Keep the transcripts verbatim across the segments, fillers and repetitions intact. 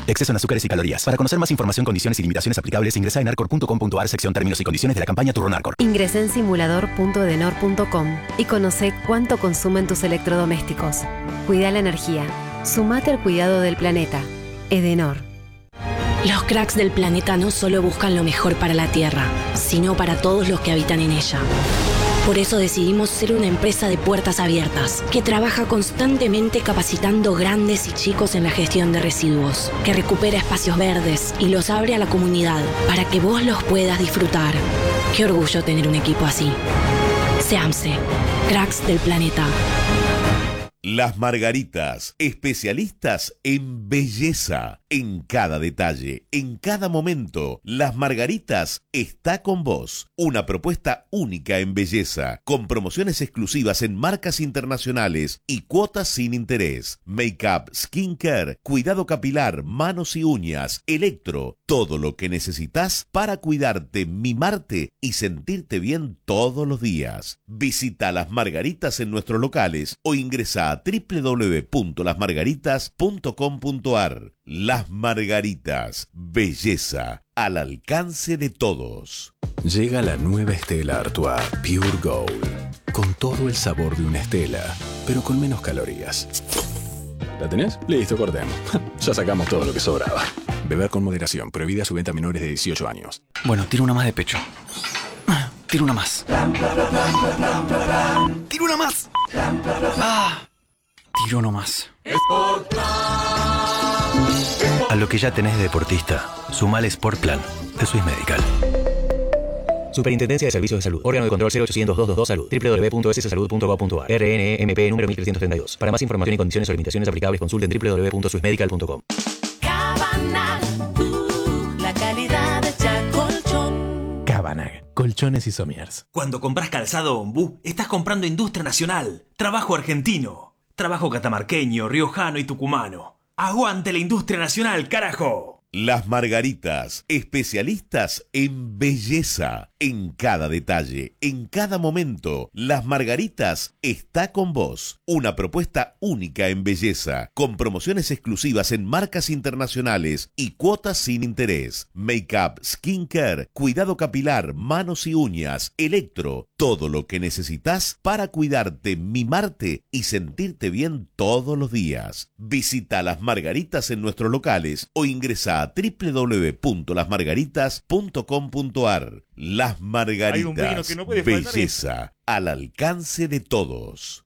Exceso en azúcares y calorías. Para conocer más información, condiciones y limitaciones aplicables, ingresa en arcor punto com punto ar, sección términos y condiciones de la campaña Turrón Arcor. Ingresa en simulador punto edenor punto com y conoce cuánto consumen tus electrodomésticos. Cuida la energía. Sumate al cuidado del planeta. Edenor. Los cracks del planeta no solo buscan lo mejor para la Tierra, sino para todos los que habitan en ella. Por eso decidimos ser una empresa de puertas abiertas, que trabaja constantemente capacitando grandes y chicos en la gestión de residuos, que recupera espacios verdes y los abre a la comunidad para que vos los puedas disfrutar. Qué orgullo tener un equipo así. SEAMSE, cracks del planeta. Las Margaritas, especialistas en belleza, en cada detalle, en cada momento. Las Margaritas está con vos. Una propuesta única en belleza, con promociones exclusivas en marcas internacionales y cuotas sin interés. Make-up, skincare, cuidado capilar, manos y uñas, electro, todo lo que necesitas para cuidarte, mimarte y sentirte bien todos los días. Visita Las Margaritas en nuestros locales o ingresa a doble u doble u doble u punto las margaritas punto com punto ar. Las Margaritas, belleza al alcance de todos. Llega la nueva Stella Artois Pure Gold, con todo el sabor de una Stella, pero con menos calorías. ¿La tenés? Listo, cortemos. Ya sacamos todo lo que sobraba. Beber con moderación, prohibida su venta a menores de dieciocho años. Bueno, tiro una más de pecho. Tiro una más. Tiro una más. Ah. Tiro no más. A lo que ya tenés de deportista, sumale Sport Plan de Swiss Medical. Superintendencia de Servicios de Salud. Órgano de control cero ochocientos, doscientos veintidós Salud. doble u doble u doble u punto s s salud punto gov punto ar. R N E M P número mil trescientos treinta y dos. Para más información y condiciones o limitaciones aplicables, consulten doble u doble u doble u punto swiss medical punto com. Cabanag, uh, la calidad de Chacolchón. Cabanag, colchones y somiers. Cuando compras calzado Ombú, estás comprando industria nacional, trabajo argentino, trabajo catamarqueño, riojano y tucumano. ¡Aguante la industria nacional, carajo! Las Margaritas, especialistas en belleza, en cada detalle, en cada momento. Las Margaritas está con vos. Una propuesta única en belleza, con promociones exclusivas en marcas internacionales y cuotas sin interés. Make-up, skincare, cuidado capilar, manos y uñas, electro, todo lo que necesitas para cuidarte, mimarte y sentirte bien todos los días. Visita Las Margaritas en nuestros locales o ingresa a doble u doble u doble u punto las margaritas punto com punto ar. Las Margaritas, no belleza al alcance de todos.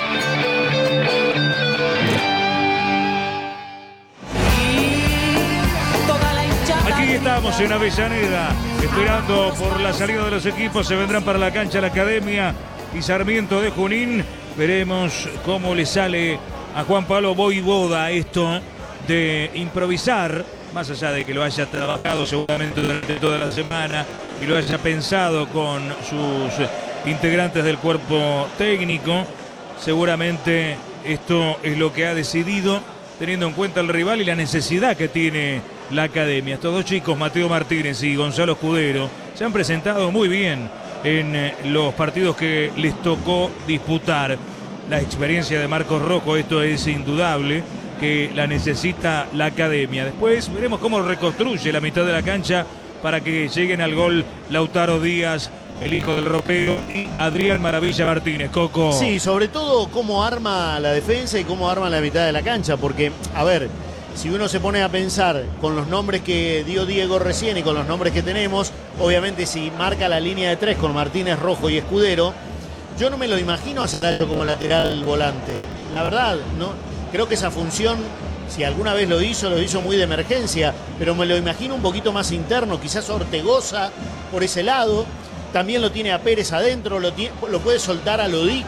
Aquí estamos en Avellaneda, esperando por la salida de los equipos. Se vendrán para la cancha la Academia y Sarmiento de Junín. Veremos cómo le sale a Juan Pablo Voivoda esto de improvisar, más allá de que lo haya trabajado seguramente durante toda la semana y lo haya pensado con sus integrantes del cuerpo técnico. Seguramente esto es lo que ha decidido, teniendo en cuenta el rival y la necesidad que tiene la Academia. Estos dos chicos, Mateo Martínez y Gonzalo Escudero, se han presentado muy bien en los partidos que les tocó disputar. La experiencia de Marcos Rojo, esto es indudable, que la necesita la Academia. Después veremos cómo reconstruye la mitad de la cancha para que lleguen al gol Lautaro Díaz, el hijo del ropero, y Adrián Maravilla Martínez. Coco. Sí, sobre todo cómo arma la defensa y cómo arma la mitad de la cancha, porque, a ver, si uno se pone a pensar con los nombres que dio Diego recién y con los nombres que tenemos, obviamente si marca la línea de tres con Martínez, Rojo y Escudero, yo no me lo imagino hacer como lateral volante. La verdad, no. Creo que esa función, si alguna vez lo hizo, lo hizo muy de emergencia, pero me lo imagino un poquito más interno, quizás Ortegoza por ese lado. También lo tiene a Pérez adentro, lo, tiene, lo puede soltar a Lodi